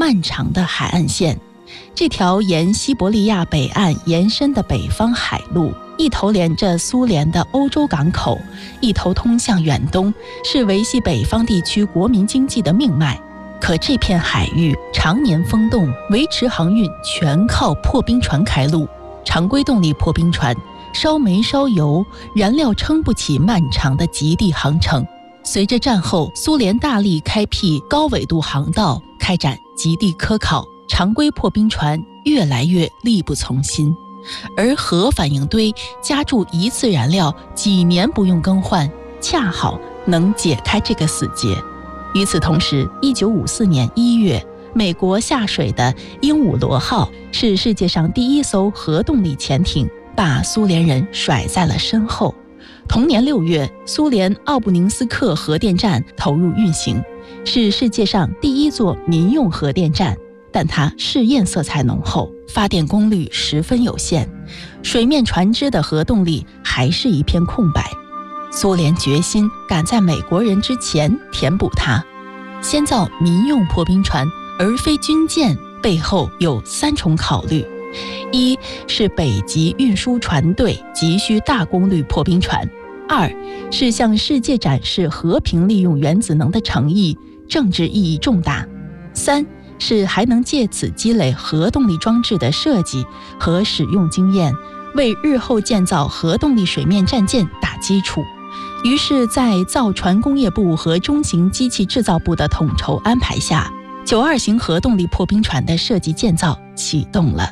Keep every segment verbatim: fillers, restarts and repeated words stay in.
漫长的海岸线。这条沿西伯利亚北岸延伸的北方海路，一头连着苏联的欧洲港口，一头通向远东，是维系北方地区国民经济的命脉。可这片海域常年风冻，维持航运全靠破冰船开路。常规动力破冰船烧煤烧油，燃料撑不起漫长的极地航程。随着战后苏联大力开辟高纬度航道，开展极地科考，常规破冰船越来越力不从心，而核反应堆加注一次燃料几年不用更换，恰好能解开这个死结。与此同时，一九五四年一月，美国下水的鹦鹉螺号是世界上第一艘核动力潜艇，把苏联人甩在了身后。同年六月，苏联奥布宁斯克核电站投入运行，是世界上第一座民用核电站，但它试验色彩浓厚，发电功率十分有限，水面船只的核动力还是一片空白。苏联决心赶在美国人之前填补它，先造民用破冰船而非军舰，背后有三重考虑：一是北极运输船队急需大功率破冰船；二是向世界展示和平利用原子能的诚意，政治意义重大；三是还能借此积累核动力装置的设计和使用经验，为日后建造核动力水面战舰打基础。于是在造船工业部和中型机器制造部的统筹安排下，九二型核动力破冰船的设计建造启动了。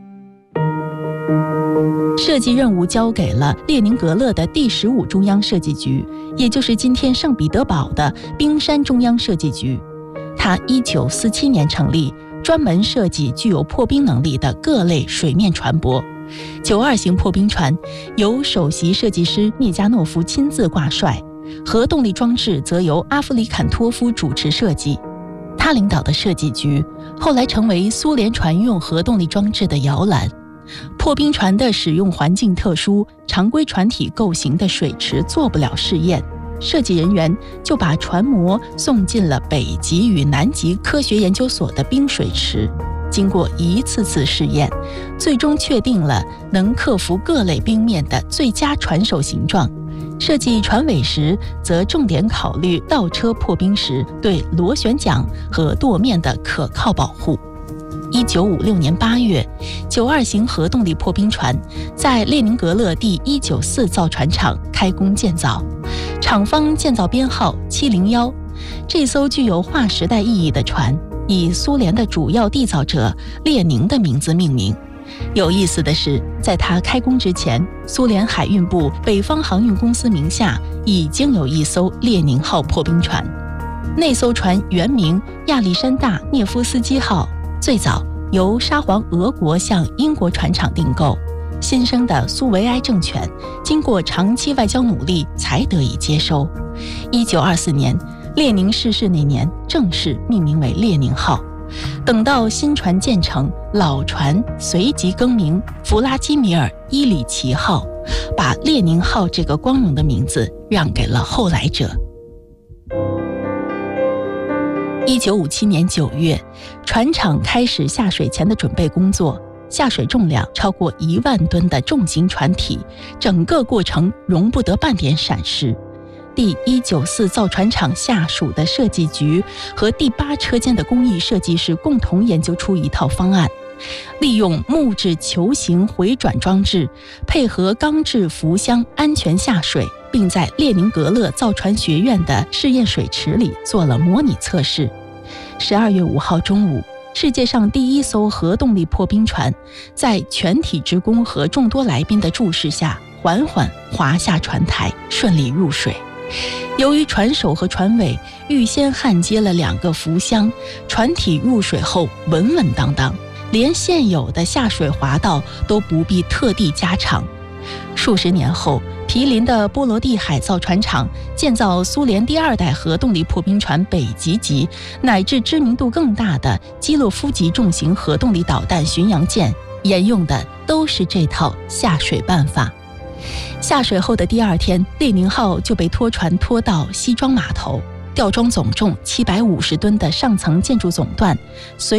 设计任务交给了列宁格勒的第十五中央设计局，也就是今天圣彼得堡的冰山中央设计局。它一九四七年成立，专门设计具有破冰能力的各类水面船舶。九二型破冰船由首席设计师聂加诺夫亲自挂帅，核动力装置则由阿夫里坎托夫主持设计。他领导的设计局后来成为苏联船用核动力装置的摇篮。破冰船的使用环境特殊，常规船体构型的水池做不了试验，设计人员就把船模送进了北极与南极科学研究所的冰水池。经过一次次试验，最终确定了能克服各类冰面的最佳船首形状。设计船尾时，则重点考虑倒车破冰时对螺旋桨和舵面的可靠保护。一九五六年八月，九二型核动力破冰船在列宁格勒第一九四造船厂开工建造，厂方建造编号七零一。这艘具有划时代意义的船以苏联的主要缔造者列宁的名字命名。有意思的是，在它开工之前，苏联海运部北方航运公司名下已经有一艘列宁号破冰船。那艘船原名亚历山大涅夫斯基号，最早由沙皇俄国向英国船厂订购。新生的苏维埃政权经过长期外交努力才得以接收。一九二四年，列宁逝世那年，正式命名为列宁号。等到新船建成，老船随即更名弗拉基米尔·伊里奇号，把列宁号这个光荣的名字让给了后来者。一九五七年九月，船厂开始下水前的准备工作。下水重量超过一万吨的重型船体，整个过程容不得半点闪失。第一九四造船厂下属的设计局和第八车间的工艺设计师共同研究出一套方案，利用木质球形回转装置，配合钢制浮箱安全下水，并在列宁格勒造船学院的试验水池里做了模拟测试。十二月五号中午，世界上第一艘核动力破冰船在全体职工和众多来宾的注视下缓缓滑下船台，顺利入水。由于船首和船尾预先焊接了两个浮箱，船体入水后稳稳当当，连现有的下水滑道都不必特地加长。数十年后，毗邻的波罗的海造船厂建造苏联第二代核动力破冰船北极级，乃至知名度更大的基洛夫级重型核动力导弹巡洋舰，沿用的都是这套下水办法。下水后的第二天，列宁号就被拖船拖到西装码头，吊装总重七百五十吨的上层建筑总段随